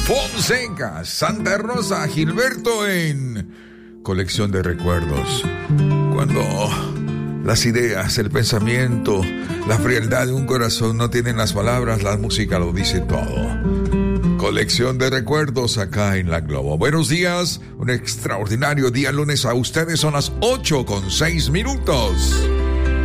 Fonseca, Santa Rosa, Gilberto en Colección de Recuerdos. Cuando las ideas, el pensamiento, la frialdad de un corazón no tienen las palabras, la música lo dice todo. Colección de Recuerdos acá en La Globo. Buenos días, un extraordinario día lunes a ustedes, son las 8:06.